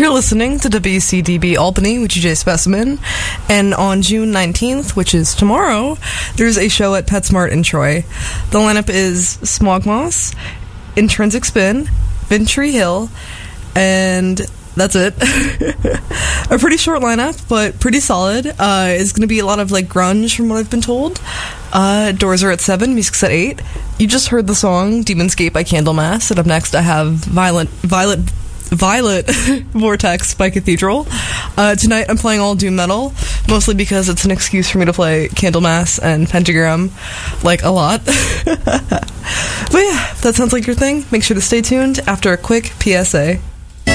You're listening to WCDB Albany with GJ Specimen, and on June 19th, which is tomorrow, there's a show at PetSmart in Troy. The lineup is Smogmoss, Intrinsic Spin, Ventry Hill, and that's it. A pretty short lineup, but pretty solid. It's going to be a lot of like grunge from what I've been told. Doors are at 7, music's at 8. You just heard the song Demonscape by Candlemass, and up next I have Violet Vortex by Cathedral. Tonight I'm playing all doom metal, mostly because it's an excuse for me to play Candlemass and Pentagram, like, a lot. But yeah, if that sounds like your thing, make sure to stay tuned after a quick PSA.